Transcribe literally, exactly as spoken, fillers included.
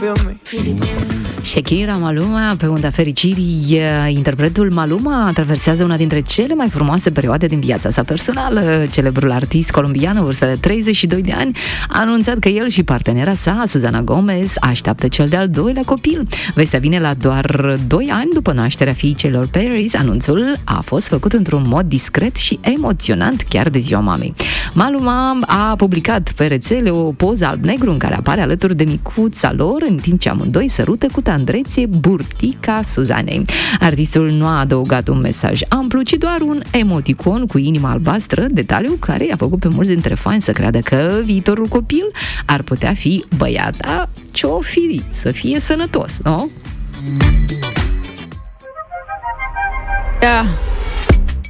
Shakira, Maluma, pe unda fericirii. Interpretul Maluma traversează una dintre cele mai frumoase perioade din viața sa personală. Celebrul artist colombian, în vârstă de treizeci și doi de ani, a anunțat că el și partenera sa, Susana Gomez, așteaptă cel de-al doilea copil. Vestea vine la doar doi ani după nașterea fiicelor Paris. Anunțul a fost făcut într-un mod discret și emoționant chiar de ziua mamei. Maluma a publicat pe rețele o poză alb-negru în care apare alături de micuța lor, în timp ce amândoi sărută cu tandrețe burtica Suzanei. Artistul nu a adăugat un mesaj amplu, ci doar un emoticon cu inima albastră, detaliu care i-a făcut pe mulți dintre fani să creadă că viitorul copil ar putea fi băiata ce-o fi, să fie sănătos, nu? Yeah.